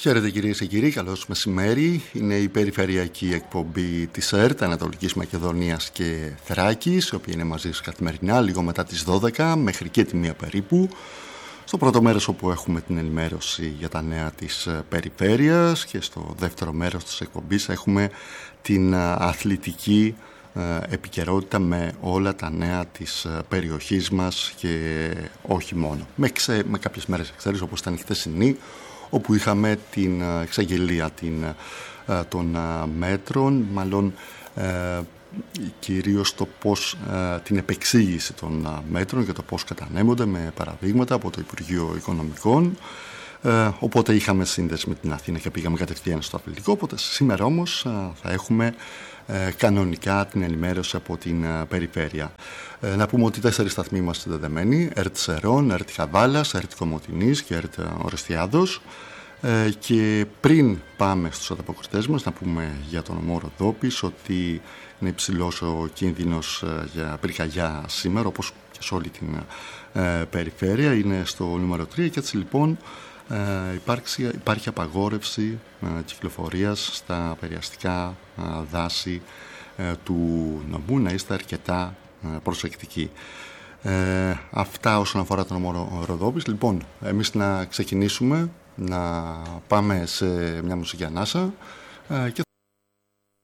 Χαίρετε κυρίες και κύριοι, καλώς μεσημέρι. Είναι η περιφερειακή εκπομπή της ΕΡΤ, Ανατολικής Μακεδονίας και Θράκης, η οποία είναι μαζί σας καθημερινά, λίγο μετά τις 12 μέχρι και τη 1 περίπου. Στο πρώτο μέρος όπου έχουμε την ενημέρωση για τα νέα της περιφέρειας και στο δεύτερο μέρος της εκπομπής έχουμε την αθλητική επικαιρότητα με όλα τα νέα της περιοχής μας και όχι μόνο. Με κάποιες μέρες εξαίρεσης όπως ήταν η χθεσινή, όπου είχαμε την εξαγγελία των μέτρων, μάλλον κυρίως την επεξήγηση των μέτρων και το πώς κατανέμονται με παραδείγματα από το Υπουργείο Οικονομικών. Οπότε είχαμε σύνδεση με την Αθήνα και πήγαμε κατευθείαν στο αθλητικό. Οπότε σήμερα όμως θα έχουμε κανονικά την ενημέρωση από την περιφέρεια. Να πούμε ότι 4 σταθμοί είμαστε δεδεμένοι: ΕΡΤ Σερών, ΕΡΤ Χαβάλας, ΕΡΤ Κομοτηνής και ΕΡΤ Ορεστιάδος. Και πριν πάμε στους ανταποκριτές μας, να πούμε για τον νομό Ροδόπης ότι είναι υψηλός ο κίνδυνος για πυρκαγιά σήμερα, όπως και σε όλη την περιφέρεια. Είναι στο νούμερο 3 και έτσι λοιπόν υπάρχει απαγόρευση κυκλοφορίας στα περιαστικά δάση του νομού. Να είστε αρκετά προσεκτικοί. Αυτά όσον αφορά τον νομό Ροδόπης. Λοιπόν, εμείς να ξεκινήσουμε, να πάμε σε μια μουσική ανάσα και